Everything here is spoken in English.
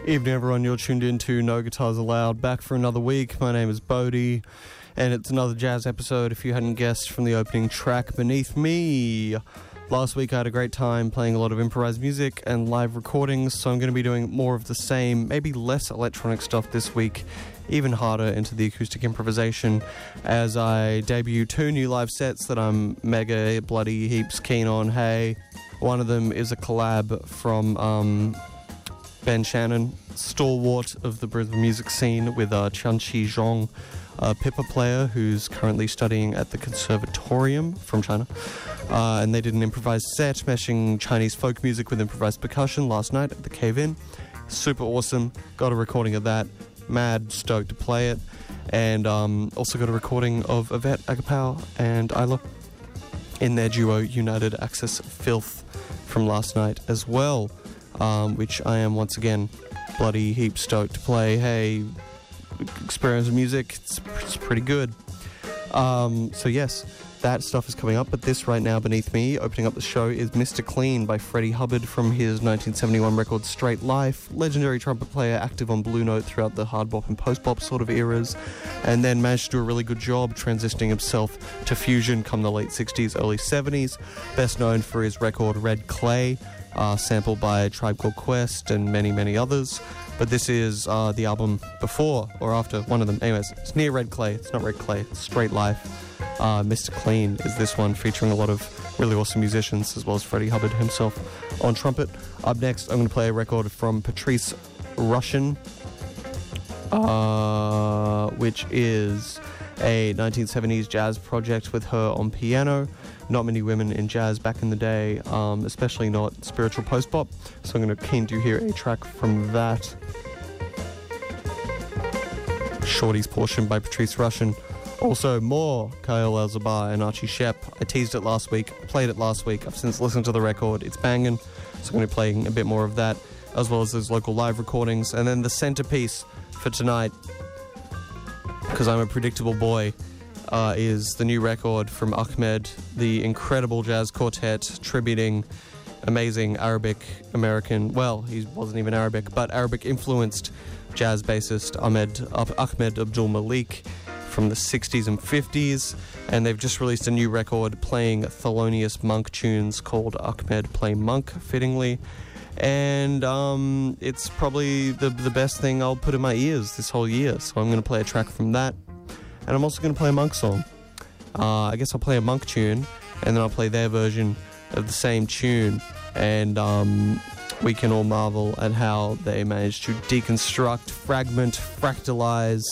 Evening everyone, you're tuned in to No Guitars Allowed, back for another week. My name is Bodhi, and it's another jazz episode, if you hadn't guessed from the opening track, Beneath Me. Last week I had a great time playing a lot of improvised music and live recordings, so I'm going to be doing more of the same, maybe less electronic stuff this week, even harder into the acoustic improvisation, as I debut two new live sets that I'm mega bloody heaps keen on. Hey, one of them is a collab from Ben Shannon, stalwart of the Brisbane music scene, with Qianqi Zhong, a pipa player who's currently studying at the Conservatorium from China. And they did an improvised set meshing Chinese folk music with improvised percussion last night at the Cave-In. Super awesome. Got a recording of that. Mad stoked to play it. And also got a recording of Yvette Agapau and Isla in their duo United Access Filth from last night as well. Which I am once again bloody heap stoked to play. Hey, experience of music, it's pretty good. So yes, that stuff is coming up, but this right now, Beneath Me, opening up the show, is Mr. Clean by Freddie Hubbard from his 1971 record Straight Life. Legendary trumpet player, active on Blue Note throughout the hard bop and post bop sort of eras, and then managed to do a really good job transitioning himself to fusion come the late 60s, early 70s. Best known for his record Red Clay, sampled by Tribe Called Quest and many, many others. But this is the album before or after one of them. Anyways, it's near Red Clay. It's not Red Clay, it's Straight Life. Mr. Clean is this one, featuring a lot of really awesome musicians, as well as Freddie Hubbard himself on trumpet. Up next, I'm going to play a record from Patrice Rushen, which is a 1970s jazz project with her on piano. Not many women in jazz back in the day, especially not spiritual post-bop. So I'm going to keen to hear a track from that. Shorty's Portion by Patrice Rushen. Also more Kyle El-Zabar and Archie Shepp. I teased it last week, played it last week. I've since listened to the record. It's banging. So I'm going to be playing a bit more of that, as well as those local live recordings. And then the centerpiece for tonight, because I'm a predictable boy, is the new record from Ahmed, the incredible jazz quartet tributing amazing Arabic American, well, he wasn't even Arabic, but Arabic influenced jazz bassist Ahmed Abdul Malik from the 60s and 50s, and they've just released a new record playing Thelonious Monk tunes called Ahmed Play Monk, fittingly. And it's probably the best thing I'll put in my ears this whole year, so I'm going to play a track from that. And I'm also going to play a Monk song. I guess I'll play a Monk tune, and then I'll play their version of the same tune. And we can all marvel at how they managed to deconstruct, fragment, fractalize,